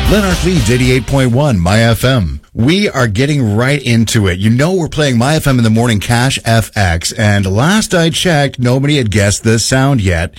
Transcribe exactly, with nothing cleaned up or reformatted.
Leonard Leeds, eighty-eight point one, My F M. We are getting right into it. You know we're playing My F M in the morning, Cash F X, and last I checked, nobody had guessed this sound yet.